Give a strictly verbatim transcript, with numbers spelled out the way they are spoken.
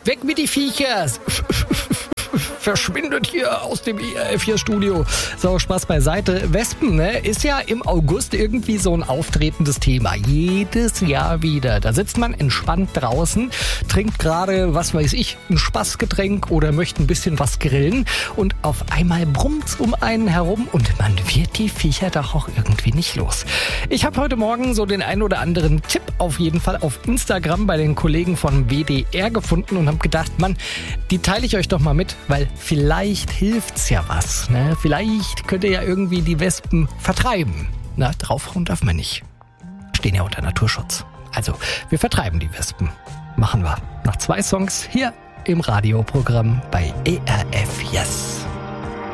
Weg mit die Viecher! Verschwindet hier aus dem E R F vier Studio. So, Spaß beiseite. Wespen, ne, ist ja im August irgendwie so ein auftretendes Thema. Jedes Jahr wieder. Da sitzt man entspannt draußen, trinkt gerade, was weiß ich, ein Spaßgetränk oder möchte ein bisschen was grillen und auf einmal brummt's um einen herum und man wird die Viecher doch auch irgendwie nicht los. Ich habe heute Morgen so den ein oder anderen Tipp auf jeden Fall auf Instagram bei den Kollegen von W D R gefunden und habe gedacht, Mann, die teile ich euch doch mal mit, weil vielleicht hilft's ja was. Ne? Vielleicht könnt ihr ja irgendwie die Wespen vertreiben. Na, draufhauen darf man nicht. Stehen ja unter Naturschutz. Also, wir vertreiben die Wespen. Machen wir. Nach zwei Songs hier im Radioprogramm bei E R F Yes.